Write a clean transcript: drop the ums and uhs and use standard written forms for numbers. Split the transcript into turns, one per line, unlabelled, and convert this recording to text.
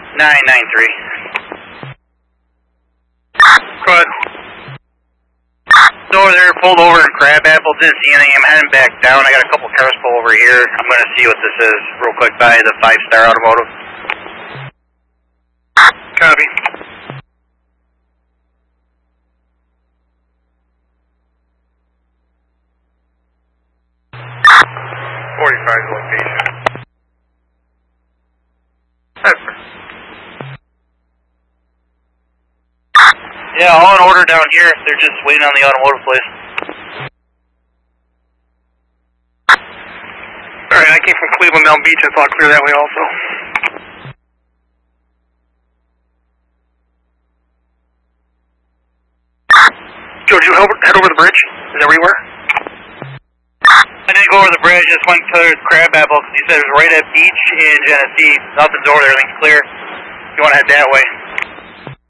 993.
Go ahead.
So over there, pulled over in Crabapple, didn't see anything. I'm heading back down. I got a couple cars pull over here. I'm going to see what this is real quick by the 5-Star Automotive.
Copy. Location. That's fair.
Yeah, all in order down here. They're just waiting on the automotive place.
Alright, I came from Cleveland down Beach. I thought clear that way also. Joe, did you head over the bridge? Is that where you were?
I didn't go over the bridge, just went to Crabapple because he said it was right at Beach in Genesee. Nothing's over there, everything's clear. If you want to head that way.